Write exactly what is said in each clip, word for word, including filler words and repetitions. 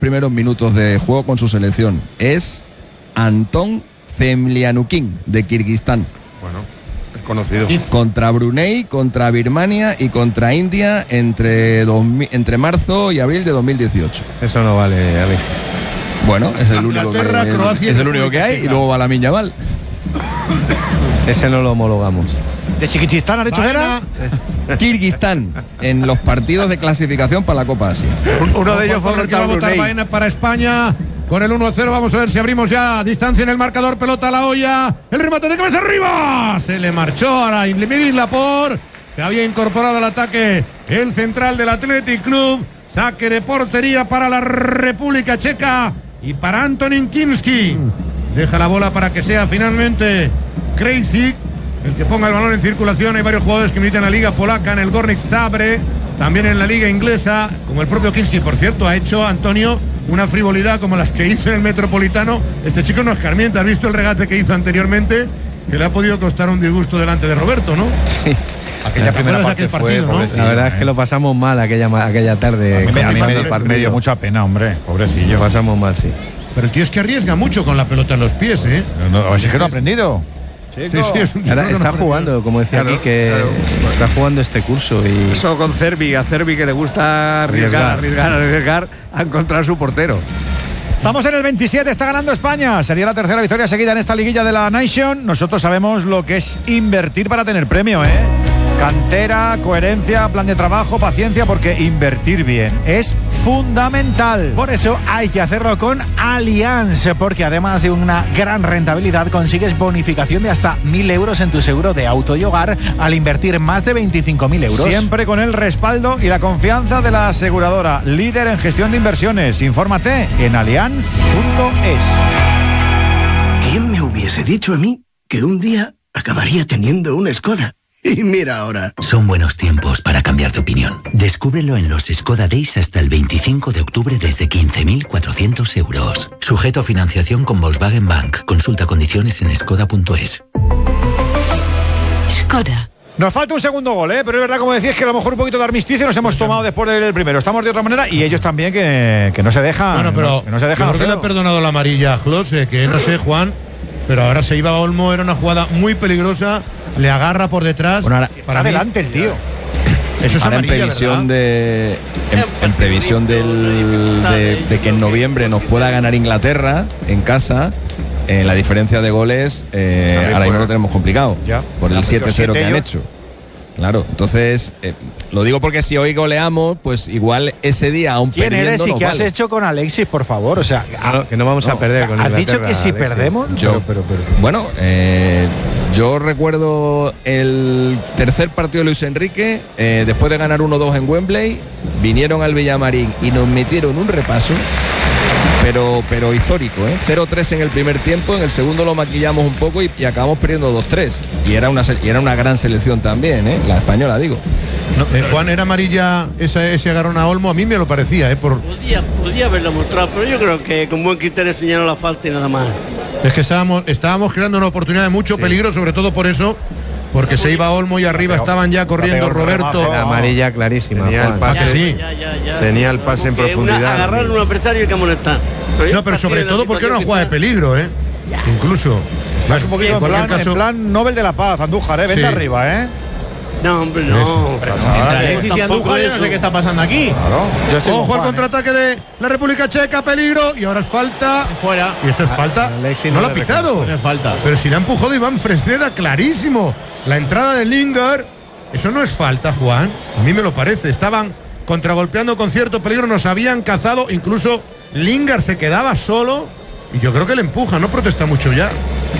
primeros minutos de juego con su selección. Es Anton Zemlianukin, de Kirguistán. Bueno, es conocido. Contra Brunei, contra Birmania y contra India entre, dos, entre marzo y abril de dos mil dieciocho. Eso no vale, Alexis. Bueno, es el único que, es el único que hay, y luego va la Miñamal. Ese no lo homologamos. ¿De Chiquichistán ha dicho que era? Kirguistán, en los partidos de clasificación para la Copa Asia. Uno de ellos fue el que va a votar Baena para España. Con el uno a cero vamos a ver si abrimos ya distancia en el marcador. Pelota a la olla. El remate de cabeza arriba. Se le marchó a Mirin Laporte, que había incorporado al ataque el central del Athletic Club. Saque de portería para la República Checa y para Antonín Kinski. Deja la bola para que sea finalmente Krejcik el que ponga el balón en circulación. Hay varios jugadores que militan en la liga polaca, en el Górnik Zabrze, también en la liga inglesa, como el propio Kinski. Por cierto, ha hecho Antonio una frivolidad como las que hizo en el Metropolitano. Este chico no escarmienta. ¿Has visto el regate que hizo anteriormente? Que le ha podido costar un disgusto delante de Roberto, ¿no? Sí. Aquella primera parte fue, partido, ¿no? La verdad es que lo pasamos mal aquella, aquella tarde. A mí, a mí me, me, me dio mucha pena, hombre. Pobrecillo. Lo pasamos mal, sí. Pero el tío es que arriesga mucho con la pelota en los pies, ¿eh? No, no, es que no ha aprendido. Sí, sí, es un Ahora está no jugando, como decía claro, aquí, que claro. está jugando este curso. Y eso con Cervi, a Cervi que le gusta arriesgar, arriesgar, arriesgar a encontrar su portero. Estamos en el veintisiete, está ganando España. Sería la tercera victoria seguida en esta liguilla de la Nation. Nosotros sabemos lo que es invertir para tener premio, ¿eh? Cantera, coherencia, plan de trabajo, paciencia, porque invertir bien es fundamental. Por eso hay que hacerlo con Allianz, porque además de una gran rentabilidad consigues bonificación de hasta mil euros en tu seguro de auto y hogar al invertir más de veinticinco mil euros. Siempre con el respaldo y la confianza de la aseguradora, líder en gestión de inversiones. Infórmate en allianz punto es. ¿Quién me hubiese dicho a mí que un día acabaría teniendo una Skoda? Y mira ahora. Son buenos tiempos para cambiar de opinión. Descúbrelo en los Skoda Days hasta el veinticinco de octubre desde quince mil cuatrocientos euros. Sujeto a financiación con Volkswagen Bank. Consulta condiciones en skoda punto es. Skoda. Nos falta un segundo gol, ¿eh? Pero es verdad, como decís, que a lo mejor un poquito de armisticio nos hemos tomado después del primero. Estamos de otra manera y ellos también que, que no se dejan. Bueno, pero no, que no se dejan. ¿por qué le ha perdonado la amarilla a Klose? Que no sé, Juan. Pero ahora se iba a Olmo, era una jugada muy peligrosa. Le agarra por detrás. Bueno, ahora, si está para adelante el tío. Eso es ahora amarilla, en previsión ¿verdad? de en, en previsión del, de, de que en noviembre nos pueda ganar Inglaterra en casa. Eh, la diferencia de goles eh, ahora mismo lo tenemos complicado ya, por el siete cero que han ellos. hecho. Claro, entonces eh, lo digo porque si hoy goleamos, pues igual ese día aún ¿Quién perdiendo eres y no qué vale. has hecho con Alexis, por favor? O sea, no, que no vamos no, a perder con ¿has Inglaterra, dicho que si Alexis. perdemos? Yo, pero, pero, pero. Bueno, eh, yo recuerdo el tercer partido de Luis Enrique, eh, después de ganar uno dos en Wembley, vinieron al Villamarín y nos metieron un repaso. Pero, pero histórico, ¿eh? cero tres en el primer tiempo, en el segundo lo maquillamos un poco y, y acabamos perdiendo dos tres. Y era una y era una gran selección también, ¿eh? La española, digo. No, eh, Juan, ¿era amarilla ese, ese agarrón a Olmo? A mí me lo parecía, ¿eh? Por... Podía, podía haberlo mostrado, pero yo creo que con buen criterio señaló la falta y nada más. Es que estábamos, estábamos creando una oportunidad de mucho sí. peligro, sobre todo por eso. Porque se iba Olmo y arriba pero, estaban ya corriendo Roberto. La amarilla clarísima. Tenía el pase, ya, sí. ya, ya, ya. Tenía el pase en profundidad. Una, agarrar a un adversario y que amonestar. Pero no, pero sobre todo porque era una jugada de peligro, ¿eh? Ya. Incluso. Estás un poquito en plan, caso... en plan Nobel de la Paz, Andújar, ¿eh? Vente sí. arriba, ¿eh? No, hombre, no. Entre Alexis y Andújar, yo no sé qué está pasando aquí. Claro. Yo estoy Ojo al Juan, contraataque ¿eh? de la República Checa, peligro. Y ahora es falta. Fuera. Y eso es falta. Alexis no, no lo ha pitado. No es falta. Pero si le ha empujado Iván Fresneda, clarísimo. La entrada de Lingard. Eso no es falta, Juan. A mí me lo parece. Estaban contragolpeando con cierto peligro. Nos habían cazado. Incluso Lingard se quedaba solo. Y yo creo que le empuja. No protesta mucho ya.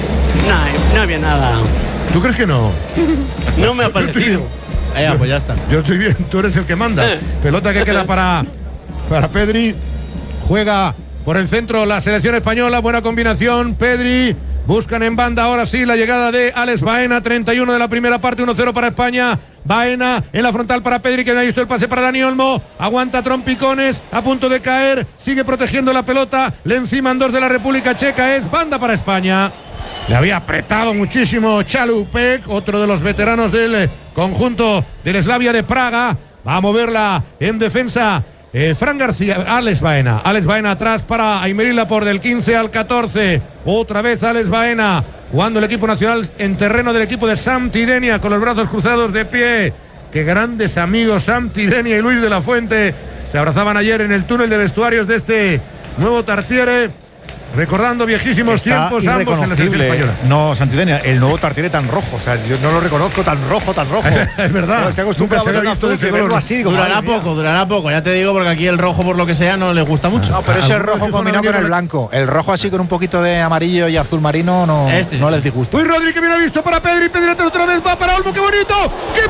No, no había nada. ¿Tú crees que no? No me ha parecido. Eh, pues ya está. Yo estoy bien, tú eres el que manda. Pelota que queda para, para Pedri. Juega por el centro la selección española. Buena combinación. Pedri. Buscan en banda ahora sí la llegada de Alex Baena. treinta y uno de la primera parte. uno cero para España. Baena en la frontal para Pedri, que no ha visto el pase para Dani Olmo. Aguanta trompicones. A punto de caer. Sigue protegiendo la pelota. Le enciman dos de la República Checa. Es banda para España. Le había apretado muchísimo Chalupek, otro de los veteranos del conjunto del Slavia de Praga. Va a moverla en defensa Eh, Fran García, Alex Baena. Alex Baena atrás para Aymeric Laporte del quince al catorce. Otra vez Alex Baena jugando el equipo nacional en terreno del equipo de Sampdoria con los brazos cruzados de pie. Qué grandes amigos Sampdoria y Luis de la Fuente. Se abrazaban ayer en el túnel de vestuarios de este nuevo Tartiere. Recordando viejísimos Está tiempos ambos en la selección española. No, Santidenia, el nuevo Tartiere tan rojo. O sea, yo no lo reconozco tan rojo, tan rojo. Es verdad. No, estoy acostumbrado a verlo azul, que verlo así. Digo, durará madre mía. poco, durará poco. Ya te digo, porque aquí el rojo, por lo que sea, no les gusta mucho. No, pero ese Algunos rojo hijos combinado no con el vinieron- blanco. El rojo así con un poquito de amarillo y azul marino no, Este. no les disgusta. Uy, Rodri, que bien ha visto para Pedri. Pedri otra vez va para Olmo. ¡Qué bonito! ¡Qué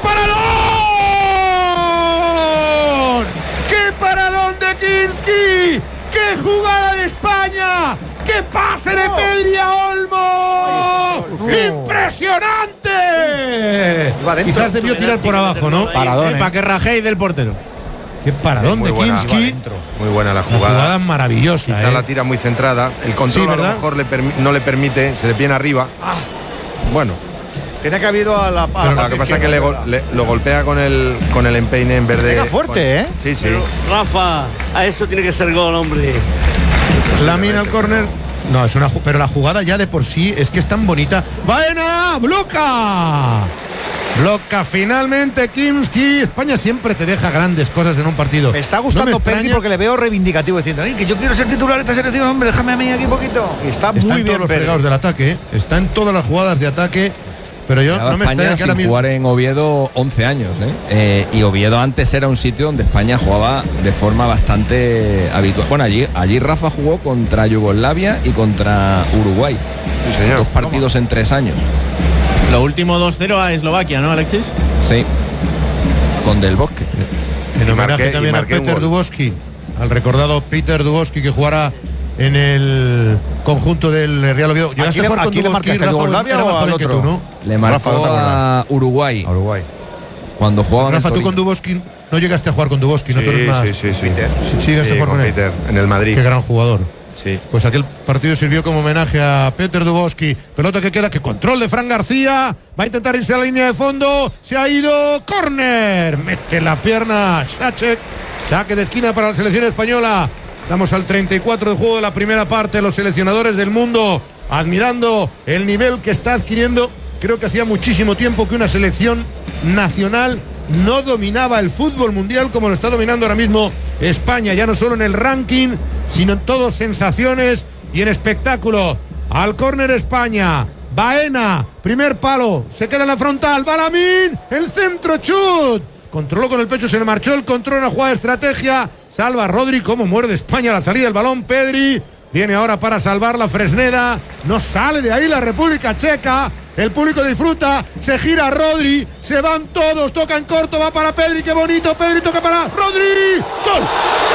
paradón! ¡Qué paradón de Kinski! ¡Qué jugada de España! ¡Qué pase de Pedri a Olmo! ¡Impresionante! Iba dentro. Quizás debió tirar por abajo, ¿no? Paradón, ¿eh? Para que rajéis del portero. ¡Qué paradón Muy de buena, Kinski! Muy buena la La jugada jugada. maravillosa, Quizá ¿eh? la tira muy centrada. El control Sí, a lo ¿verdad? mejor le permi- no le permite, se le viene arriba. Bueno, Tenía que haber ido a la. a la pero lo parte que pasa es que le, izquierda, gol- le- lo golpea con el, con el empeine en vez de. Pega fuerte, ¿eh? Sí, sí. Pero, Rafa, a eso tiene que ser gol, hombre. La mina al córner. No, es una ju- pero la jugada ya de por sí es que es tan bonita. ¡Baena! ¡Bloca! Bloca finalmente Kinski. España siempre te deja grandes cosas en un partido. Me está No gustando me Pedri extraña. porque le veo reivindicativo diciendo, "Ay, que yo quiero ser titular de esta selección, hombre, déjame a mí aquí un poquito." Y está, Está muy en bien todos los Pedri. fregados del ataque, ¿eh? Está en todas las jugadas de ataque. Pero yo Llevaba no me España extraña que sin ahora mismo. jugar en Oviedo once años, ¿eh? Eh, y Oviedo antes era un sitio donde España jugaba de forma bastante habitual. Bueno, allí, allí Rafa jugó contra Yugoslavia y contra Uruguay. Sí, señor. Dos partidos en tres años. Lo último dos cero a Eslovaquia, ¿no, Alexis? Sí. Con Del Bosque. En Y homenaje marqué- también y a marqué un Peter gol. Dubowski, al recordado Peter Dubowski que jugará en el conjunto del Real Oviedo. ¿Llegaste Aquí a le- jugar con aquí le Dubowski, marcaste a Rafa? Yugoslavia Era o más al joven que otro? tú, ¿no? Le marcó Rafa, no te a Uruguay A Uruguay. cuando jugaban Rafa, en tú con Torino. Dubowski no llegaste a jugar con Dubowski, no Sí, tú eres más. sí, sí, sí. Sí, sí, llegaste a Sí, jugar con con él. Peter, en el Madrid. Qué gran jugador. Sí. Pues aquel partido sirvió como homenaje a Peter Dubowski. Pelota que queda, que control de Fran García. Va a intentar irse a la línea de fondo. Se ha ido. Córner. Mete la pierna. Sacek. Saque de esquina para la selección española. Estamos al treinta y cuatro de juego de la primera parte. Los seleccionadores del mundo admirando el nivel que está adquiriendo. Creo que hacía muchísimo tiempo que una selección nacional no dominaba el fútbol mundial como lo está dominando ahora mismo España, ya no solo en el ranking, sino en todo sensaciones y en espectáculo. Al córner España, Baena, primer palo, se queda en la frontal, Balamín, el centro, chut, controló con el pecho, se le marchó el control en la jugada de estrategia, salva a Rodri, cómo muerde España a la salida del balón, Pedri, viene ahora para salvar la Fresneda, no sale de ahí la República Checa. El público disfruta, se gira Rodri, se van todos, toca en corto, va para Pedri, qué bonito, Pedri toca para Rodri, ¡gol!